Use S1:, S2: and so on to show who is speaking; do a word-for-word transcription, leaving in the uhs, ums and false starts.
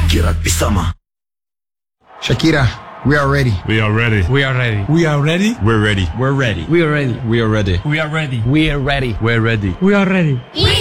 S1: Kirati sama.
S2: Shakira, we are ready.
S3: We are ready.
S4: We are ready.
S5: We are ready.
S3: We're ready.
S4: We're ready.
S5: We are ready.
S4: We are ready.
S5: We are ready.
S4: We are ready.
S5: We're ready.
S4: We are ready.
S5: We are ready.